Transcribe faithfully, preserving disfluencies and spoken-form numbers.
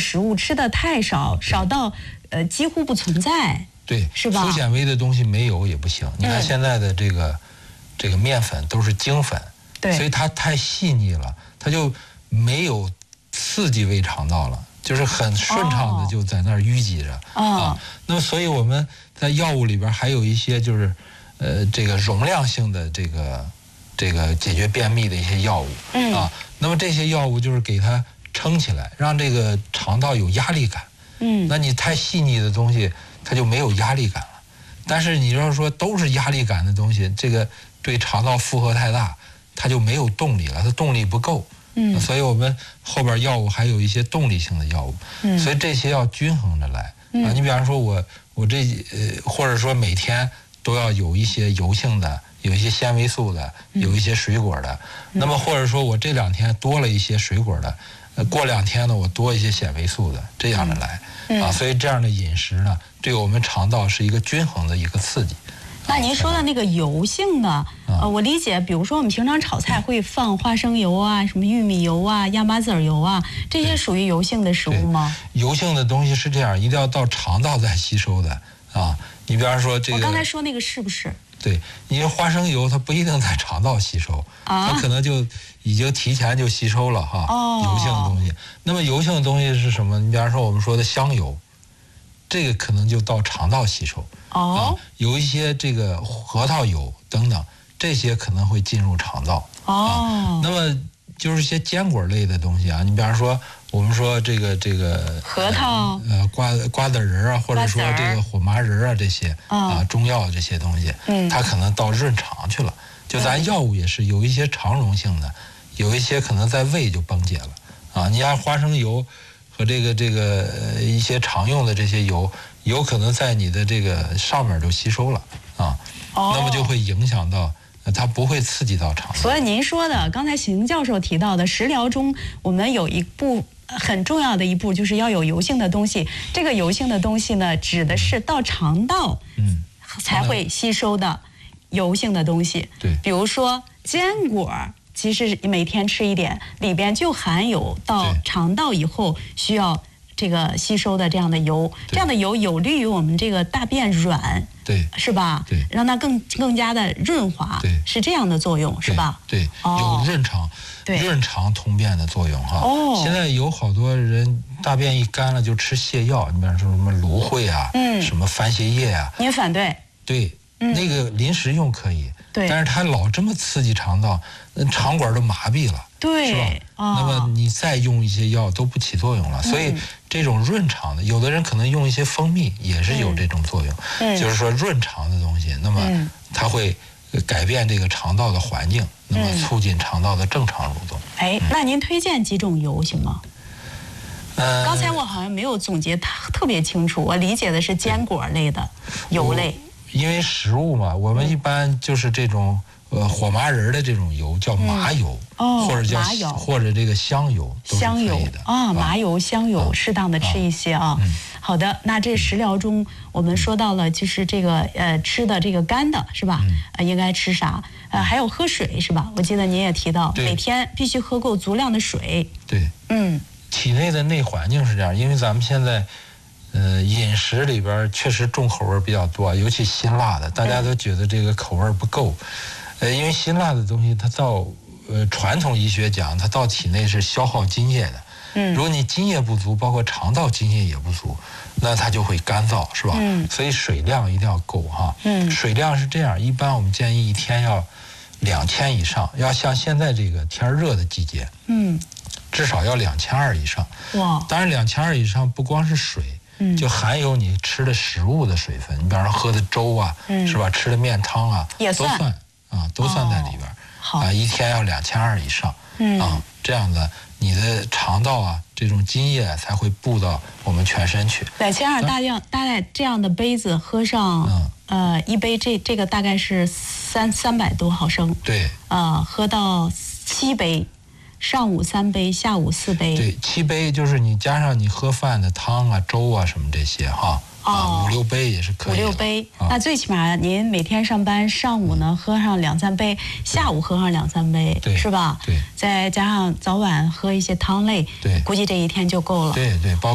食物吃的太少，少到呃几乎不存在。 对， 是吧？ 粗纤维的东西没有也不行。你看现在的这个、嗯、这个面粉都是精粉， 对， 所以它太细腻了，它就没有刺激胃肠道了，就是很顺畅的就在那儿淤积着、 哦、 啊。那么所以我们在药物里边还有一些就是呃这个容量性的这个这个解决便秘的一些药物、 嗯、 啊。那么这些药物就是给它撑起来，让这个肠道有压力感。 嗯， 那你太细腻的东西它就没有压力感了。但是你要说都是压力感的东西，这个对肠道负荷太大，它就没有动力了，它动力不够。 嗯， 所以我们后边药物还有一些动力性的药物。嗯，所以这些要均衡着来。嗯、啊，你比方说我我这呃，或者说每天都要有一些油性的，有一些纤维素的，有一些水果的。嗯、那么或者说我这两天多了一些水果的，呃，过两天呢我多一些纤维素的，这样的来。嗯、啊，所以这样的饮食呢，对我们肠道是一个均衡的一个刺激。 那您说的那个油性的，呃，我理解，比如说我们平常炒菜会放花生油啊、什么玉米油啊、亚麻籽油啊，这些属于油性的食物吗？ 油性的东西是这样，一定要到肠道再吸收的啊。你比方说这个， 我刚才说那个是不是？ 对，因为花生油它不一定在肠道吸收，啊、它可能就已经提前就吸收了哈。哦、油性的东西，那么油性的东西是什么？你比方说我们说的香油，这个可能就到肠道吸收。 哦、 啊，有一些这个核桃油等等，这些可能会进入肠道。 哦、 啊，那么就是一些坚果类的东西啊，你比方说我们说这个这个核桃， 呃瓜瓜子仁啊，或者说这个火麻仁啊这些啊中药这些东西，嗯，它可能到润肠去了。就咱药物也是有一些肠溶性的，有一些可能在胃就崩解了啊。你像花生油和这个这个一些常用的这些油。有可能在你的这个上面就吸收了啊，哦、那么就会影响到它不会刺激到肠道。 所以您说的，刚才邢教授提到的食疗中，我们有一步很重要的一步，就是要有油性的东西。这个油性的东西呢，指的是到肠道嗯才会吸收的油性的东西。 对， 比如说坚果。其实每天吃一点，里边就含有到肠道以后需要这个吸收的这样的油，这样的油有利于我们这个大便软， 对， 是吧？ 对， 让它更更加的润滑， 对， 是这样的作用，是吧？ 对，对哦、有润肠、润肠通便的作用哈。哦，现在有好多人大便一干了就吃泻药，你比方说什么芦荟啊，嗯，什么番泻叶啊， 您反对？ 对，嗯、那个临时用可以。 对， 但是它老这么刺激肠道，肠管都麻痹了， 对， 是吧？哦、那么你再用一些药都不起作用了，嗯、所以这种润肠的，有的人可能用一些蜂蜜也是有这种作用，嗯、就是说润肠的东西，那么它会改变这个肠道的环境，嗯、那么促进肠道的正常蠕动。 哎，嗯、那您推荐几种油行吗？呃，刚才我好像没有总结特别清楚，我理解的是坚果类的油类。 因为食物嘛，我们一般就是这种呃火麻仁的这种油叫麻油， 嗯、哦， 或者叫或者这个香油， 香油啊，麻油、香油，适当的吃一些啊。嗯、好的，那这食疗中我们说到了，就是这个呃吃的这个干的是吧？嗯、呃，应该吃啥？呃，还有喝水是吧？我记得您也提到，每天必须喝够足量的水。 对，嗯，体内的内环境是这样，因为咱们现在。呃，饮食里边确实重口味比较多，尤其辛辣的，大家都觉得这个口味不够。呃，因为辛辣的东西，它到呃传统医学讲，它到体内是消耗津液的。嗯，如果你津液不足，包括肠道津液也不足，那它就会干燥，是吧？嗯，所以水量一定要够哈。嗯，水量是这样，一般我们建议一天要两千以上，要像现在这个天热的季节，嗯，至少要两千二以上。哇，当然两千二以上不光是水。嗯，就含有你吃的食物的水分，你比方说喝的粥啊，嗯、是吧？吃的面汤啊， 也算都算啊，都算在里边。哦、 好啊，一天要两千二以上，嗯啊，这样的你的肠道啊，这种津液才会布到我们全身去。 两千二大量大概这样的杯子喝上，嗯、呃，一杯这这个大概是三三百多毫升。 对。 啊、呃，喝到七杯。上午三杯，下午四杯。 对，七杯就是你加上你喝饭的汤啊、粥啊什么这些哈，哦、啊，五六杯也是可以的。 五六杯，啊、那最起码您每天上班上午呢、嗯、喝上两三杯，下午喝上两三杯， 对， 是吧？ 对， 再加上早晚喝一些汤类， 对， 估计这一天就够了。 对对，包括。